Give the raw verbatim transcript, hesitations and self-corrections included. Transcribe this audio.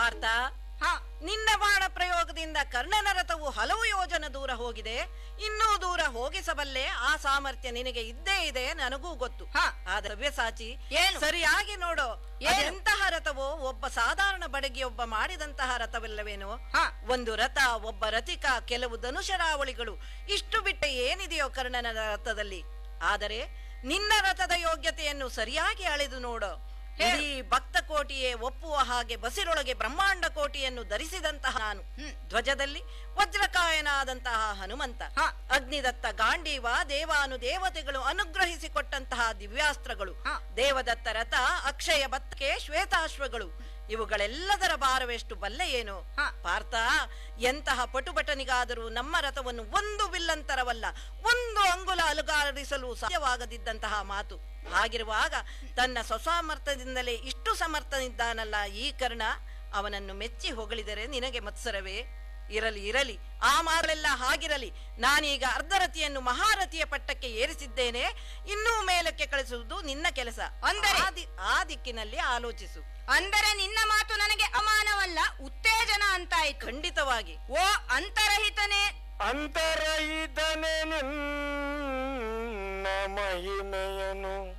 ಪಾರ್ಥ, ನಿನ್ನ ಬಾಣ ಪ್ರಯೋಗದಿಂದ ಕರ್ಣನ ರಥವು ಹಲವು ಯೋಜನ ದೂರ ಹೋಗಿದೆ. ಇನ್ನೂ ದೂರ ಹೋಗಿಸಬಲ್ಲೆ, ಆ ಸಾಮರ್ಥ್ಯ ನಿನಗೆ ಇದ್ದೇ ಇದೆ, ನನಗೂ ಗೊತ್ತು. ಆದ್ರೆ ಸವ್ಯಸಾಚಿ, ಸರಿಯಾಗಿ ನೋಡೋ, ಎಂತಹ ರಥವೋ ಒಬ್ಬ ಸಾಧಾರಣ ಬಡಗಿಯೊಬ್ಬ ಮಾಡಿದಂತಹ ರಥವಿಲ್ಲವೇನೋ? ಒಂದು ರಥ, ಒಬ್ಬ ರಥಿಕ, ಕೆಲವು ಧನುಷರಾವಳಿಗಳು, ಇಷ್ಟು ಬಿಟ್ಟ ಏನಿದೆಯೋ ಕರ್ಣನ ರಥದಲ್ಲಿ? ಆದರೆ ನಿನ್ನ ರಥದ ಯೋಗ್ಯತೆಯನ್ನು ಸರಿಯಾಗಿ ಅಳೆದು ನೋಡೋ. ಇಡೀ ಭಕ್ತ ಕೋಟಿಯೇ ಒಪ್ಪುವ ಹಾಗೆ ಬಸಿರೊಳಗೆ ಬ್ರಹ್ಮಾಂಡ ಕೋಟಿಯನ್ನು ಧರಿಸಿದಂತಹ ನಾನು, ಧ್ವಜದಲ್ಲಿ ವಜ್ರಕಾಯನಾದಂತಹ ಹನುಮಂತ, ಅಗ್ನಿದತ್ತ ಗಾಂಡೀವ, ದೇವಾನು ದೇವತೆಗಳು ಅನುಗ್ರಹಿಸಿಕೊಟ್ಟಂತಹ ದಿವ್ಯಾಸ್ತ್ರಗಳು, ದೇವದತ್ತ ರಥ, ಅಕ್ಷಯ ಬತ್ತಕೆ, ಶ್ವೇತಾಶ್ವಗಳು, ಇವುಗಳೆಲ್ಲದರ ಭಾರವೆಷ್ಟು ಬಲ್ಲೆ ಏನು? ಪಾರ್ಥ, ಎಂತಹ ಪಟುಬಟನಿಗಾದರೂ ನಮ್ಮ ರಥವನ್ನು ಒಂದು ಬಿಲ್ಲಂತರವಲ್ಲ, ಒಂದು ಅಂಗುಲ ಅಲುಗಾಡಿಸಲು ಸಾಧ್ಯವಾಗದಿದ್ದಂತಹ ಮಾತು. ಹಾಗಿರುವಾಗ ತನ್ನ ಸ್ವಸಾಮರ್ಥ್ಯದಿಂದಲೇ ಇಷ್ಟು ಸಮರ್ಥನಿದ್ದಾನಲ್ಲ ಈ ಕರ್ಣ, ಅವನನ್ನು ಮೆಚ್ಚಿ ಹೊಗಳಿದರೆ ನಿನಗೆ ಮತ್ಸರವೇ? ಇರಲಿ ಇರಲಿ, ಆ ಮಾರೆಲ್ಲ ಹಾಗಿರಲಿ. ನಾನೀಗ ಅರ್ಧರಥಿಯನ್ನು ಮಹಾರಥಿಯ ಪಟ್ಟಕ್ಕೆ ಏರಿಸಿದ್ದೇನೆ. ಇನ್ನೂ ಮೇಲಕ್ಕೆ ಕಳಿಸುವುದು ನಿನ್ನ ಕೆಲಸ. ಅಂದರೆ ಆ ದಿಕ್ಕಿನಲ್ಲಿ ಆಲೋಚಿಸು. ಅಂದರೆ ನಿನ್ನ ಮಾತು ನನಗೆ ಅಮಾನವಲ್ಲ, ಉತ್ತೇಜನ ಅಂತಾಯ್ತು. ಖಂಡಿತವಾಗಿ. ಓ ಅಂತರಹಿತನೇ, ಅಂತರಹಿತನೇ ನಿನ್ನ ಮಹಿಮೆಯನು